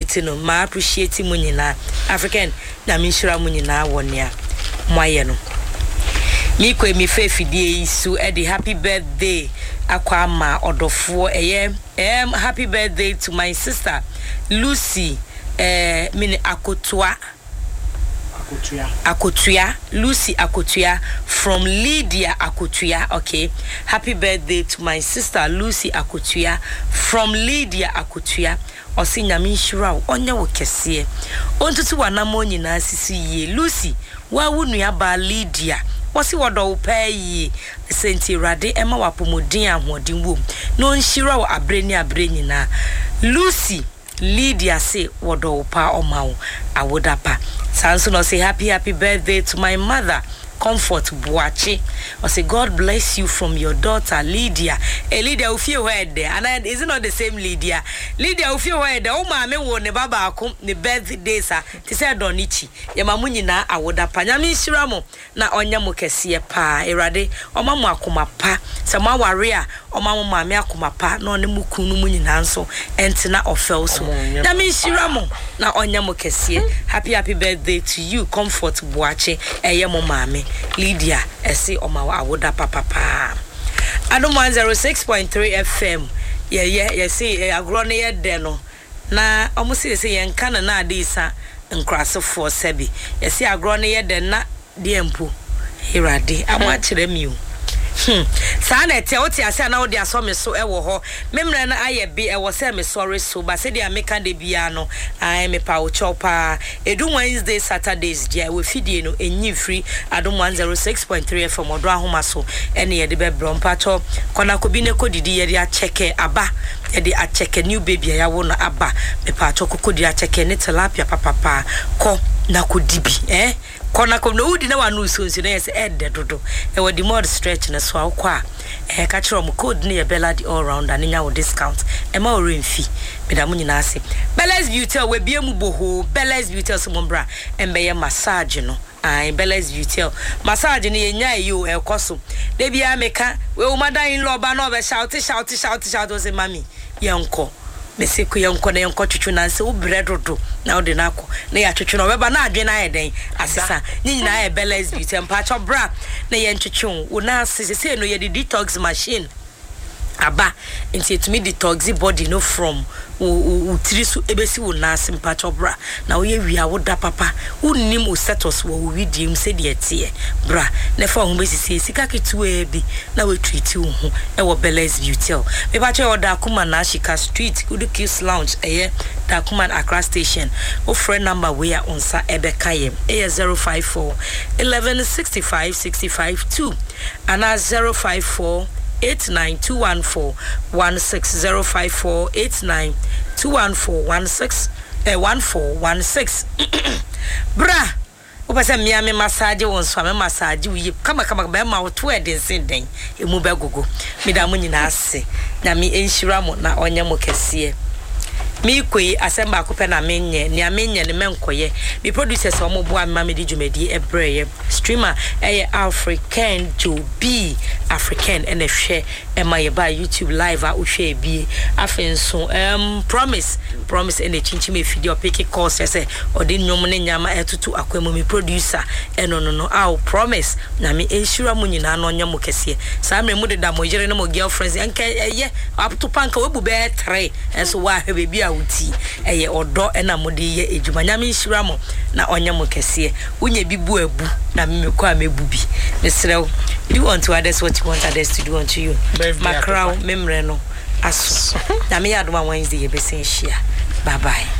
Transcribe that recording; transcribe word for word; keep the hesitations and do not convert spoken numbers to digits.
appreciate no ma appreciate mu nyina African na me nshira mu nyina wonea moaye no mi ko mi fefidie isu e the happy birthday akwa ma odofo eye em happy birthday to my sister Lucy eh mini akotua akotua akotua Lucy akotua from Lydia akotua. Okay, happy birthday to my sister Lucy akotua from Lydia akotua. Osi nyame nhira onye wo kese ontutu wanamo nyina sisi ye Lucy wa wunu aba Lydia wasi wodo upai senti rade ema wapomodin ahoden wom no nhira wo abreni abreni na Lucy Lydia say wodo upa omawo awodapa sanso no say happy happy birthday to my mother Comfort Buachi. I say God bless you from your daughter Lydia. Eh Lydia ufie head there. And is it not the same Lydia? Lydia ufie head there. O ma me wo ne baba akum ne birthday sa. Ti say donichi. Ye mamu nyina awoda pa. Nyame nhira mo na onya mo kese pa. Erade o ma mo akoma pa. Se ma ware a o ma mo ma me akoma pa na one mu kunu mu nyina nso entina ofel so. Nyame nhira mo na onya mo kese. Happy happy birthday to you Comfort Buachi. Eye mo ma me Lydia esi omawa awoda papa pa Adom one oh six point three F M ye ye ye see agro ne ye de no na omo see say ye nka na na adisa nkrasefo sebi ye see agro ne ye de na de mpo Herade ama kire mi o Hmm. Sa na ete oti ase na odi aso me so e wo ho memre na aye bi e wo se me sorry so ba se dia meka de bia no ai me pa o chopa edu Wednesday Saturdays dia we fidie no enyi free Adom one oh six point three F M odo ahoma so ene ye de be brompa cho kona ko bi ne ko didi ye dia cheke aba ye de a cheke new baby ya wo no aba me pa cho ko di a cheke ne tilapia papa pa ko na ko dibi eh kona ko no udi na wanu so nsi na yes ed dodo e wodi more stretch na so akwa e ka kiro mo code na ye Bellad all round and nya wo discount e ma o remfi medamu nyina ase Bella's Beauty we bia mu boho Bella's Beauty so mo bra embe ye massage no ai Bella's Beauty massage ni ye nya yo e koso de bia meka we o madan lo ba no be shout shout shout shout o se mami ye nko mese ko yonko na yonko twetwu na nse wo bredodo na wo de na akọ na ya twetwu na obeba na adwe na ayeden asesa nyina ya Bella's Beauty mpacho bra na ye ntwetwu wo na asese no ye the detox machine aba nti etumi detox body no from u trisu ebesi wo na simpacho bra na wo ye wia wo da papa wo nim o status wo widim se de tie bra na fa ho besisi sika ketu e bi na we treat wo ho e wo Bella's Beauty me ba che oda kuma na Shika Street Good Kiss Lounge eye da kuma Accra station o friend number we are onsa ebeka ye e zero five four eleven sixty-five sixty-five two ana zero five four eight nine two one four one six zero five four eight nine two one four one six eh one four one six bra opese mia me massage won so me massage wi kama kama be ma to e den sin den e mu be gogo me da mu nyina ase na me enhira mo na onye mo kese mi koi asemba akope na menye ni amenye ne menkoye mi producers omo bo am me di djumedi ebreye streamer eye African Joby African ene hwe e ma ye ba YouTube live a hwe bi afenso um promise promise ene chinchi me video pick call say odi nyom ne nyama etutu akwemu mi producer eno no no aw promise na me ensure mu nyina no nya mo kese sa me mu de da mo jere ne mo girlfriends enka eye up to panka we bu be three enso wa hwe bi uti eye odo ena mode ye ejuma nyame nhira mo na onye mo kese unye bibu abu na mmekọ amebu bi mesrew you want to others what you want others to do unto you macrow memre no aso na me yadoma Wednesday ye besen hia bye bye.